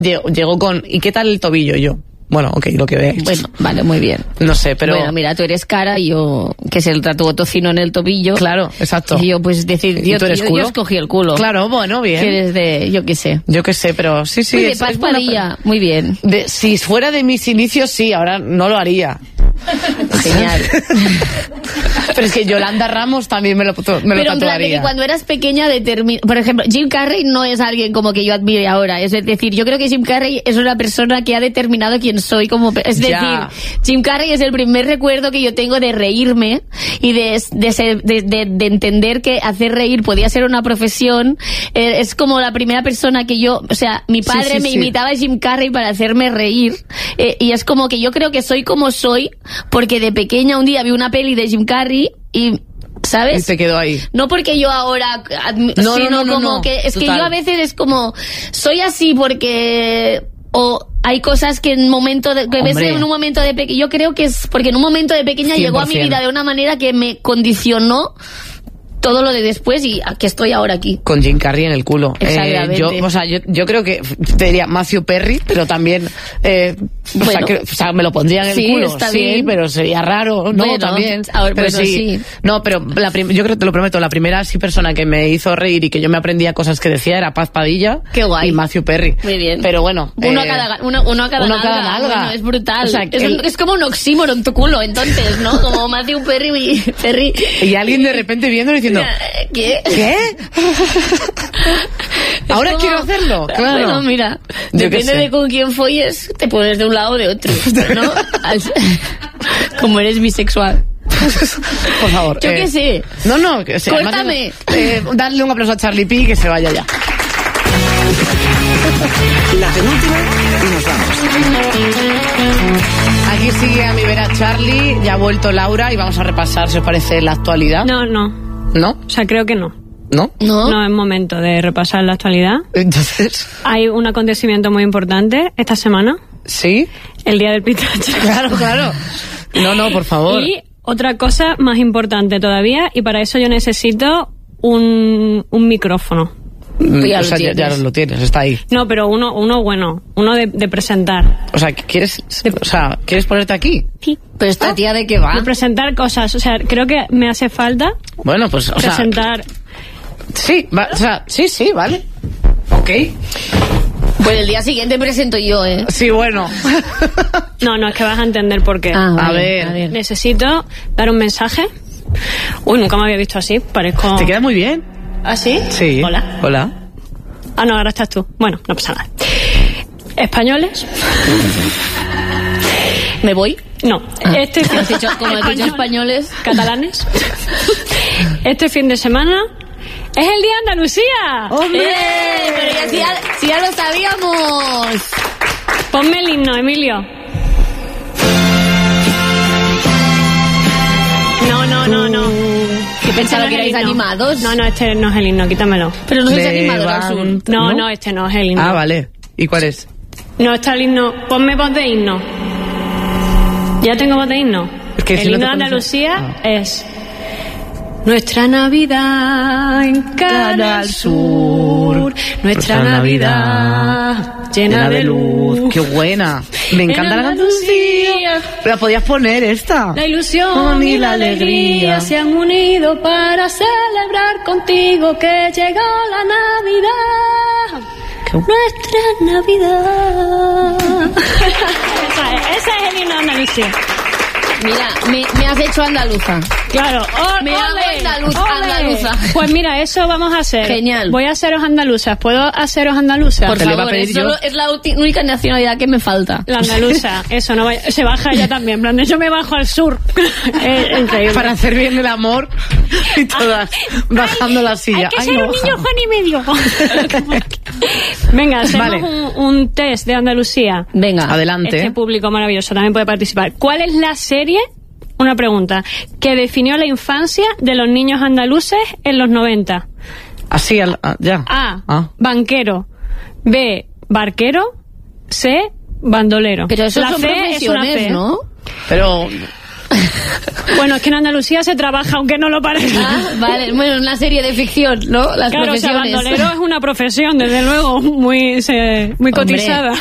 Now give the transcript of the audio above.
llegó con ¿y qué tal el tobillo? Y yo, bueno, ok, lo que veáis. Bueno, vale, muy bien. No sé, pero... Bueno, mira, tú eres cara y yo, que es el trato tocino en el tobillo. Claro, exacto. Y yo, pues, decir, yo escogí el culo. Claro, bueno, bien. Que eres de, yo qué sé. Yo qué sé, pero sí. Muy de Paz Padilla, muy bien. Si fuera de mis inicios, sí, ahora no lo haría. Genial. Pero es que Yolanda Ramos también me lo tatuaría. Pero en plan de que cuando eras pequeña, por ejemplo, Jim Carrey no es alguien como que yo admire ahora. Es decir, yo creo que Jim Carrey es una persona que ha determinado quién soy como... Es decir, Jim Carrey es el primer recuerdo que yo tengo de reírme y de entender que hacer reír podía ser una profesión. Es como la primera persona que yo... O sea, mi padre me imitaba a Jim Carrey para hacerme reír. Y es como que yo creo que soy como soy porque de pequeña un día vi una peli de Jim Carrey y... ¿Sabes? Y se quedó ahí. No porque yo ahora... sino como que... Es total. Que yo a veces es como... Soy así porque... O hay cosas que en un momento de pequeña... Yo creo que es porque en un momento de pequeña 100%. Llegó a mi vida de una manera que me condicionó todo lo de después y que estoy ahora aquí. Con Jim Carrey en el culo. Exactamente. Yo creo que te diría Matthew Perry, pero también... bueno, me lo pondría en el culo. Está bien. Pero sería raro. No, también. Ahora, pero sí. No, pero yo creo que te lo prometo, la primera persona que me hizo reír y que yo me aprendía cosas que decía era Paz Padilla. Qué guay. Y Matthew Perry. Muy bien. Pero bueno. Uno a cada nalga. Bueno, es brutal. O sea, es como un oxímoron en tu culo, entonces, ¿no? Como Matthew Perry y alguien de repente viendo diciendo... ¿Qué? Ahora quiero hacerlo. Claro. Bueno, mira, depende de con quién folles, te pones de un lado o de otro, ¿no? Como eres bisexual. Por favor. Yo qué sé. No. Córtame. Dadle un aplauso a Charlie P que se vaya ya. La penúltima y nos vamos. Aquí sigue a mi vera Charlie, ya ha vuelto Laura y vamos a repasar, si os parece, la actualidad. ¿No? O sea, creo que no. ¿No? No es momento de repasar la actualidad. Entonces... Hay un acontecimiento muy importante esta semana. ¿Sí? El Día del Pistacho. Claro. No, por favor. Y otra cosa más importante todavía, y para eso yo necesito un micrófono. Ya lo tienes, está ahí. No, pero uno bueno, uno de presentar. O sea, ¿quieres ponerte aquí? Sí. Pero esta tía, ¿de qué va? De presentar cosas, o sea, creo que me hace falta. Bueno, pues, presentar. Sí, sí, vale. Ok. Pues el día siguiente presento yo, ¿eh? Sí, bueno. No, es que vas a entender por qué. A ver. Necesito dar un mensaje. Uy, nunca me había visto así, parezco... Te queda muy bien. ¿Ah, sí? Sí. Hola. Ah, no, ahora estás tú. Bueno, no pasa nada. Españoles. ¿Me voy? No. Como has dicho españoles. Catalanes. Este fin de semana es el Día de Andalucía. ¡Hombre! Pero ya lo sabíamos. Ponme el himno, Emilio. No. Que pensaba que erais animados. No, este no es el himno, quítamelo. Pero no sois animados al sur. No, este no es el himno. Ah, vale. ¿Y cuál es? No, está el himno. Ponme voz de himno. Ya tengo voz de himno. Es que el himno de Andalucía es... Nuestra Navidad en Canal Sur, nuestra Navidad llena de luz. ¡Qué buena! Me encanta la Andalucía. Pero podías poner esta. La ilusión y la alegría se han unido para celebrar contigo que llegó la Navidad. Nuestra Navidad. Ese es el himno de Andalucía. Mira, me has hecho andaluza. Claro. Me hago andaluza. Pues mira, eso vamos a hacer. Genial. Voy a haceros andaluzas. ¿Puedo haceros andaluzas? Por favor, es la única nacionalidad que me falta. La andaluza. Eso, no vaya, se baja ella también. En plan, yo me bajo al sur. Increíble. Para hacer bien el amor y todas bajando la silla. Hay que ser un niño Juan y medio. Venga, hacemos un test de Andalucía. Venga, adelante. Este público maravilloso también puede participar. ¿Cuál es la serie? Una pregunta. ¿Que definió la infancia de los niños andaluces en los 90? Así, ya. A. Banquero. B. Barquero. C. Bandolero. Pero eso la son C profesiones, es una C, ¿no? Pero... Bueno, es que en Andalucía se trabaja, aunque no lo parezca. Vale, bueno, una serie de ficción, ¿no? Las claro, profesiones. bandolero es una profesión, desde luego, muy cotizada.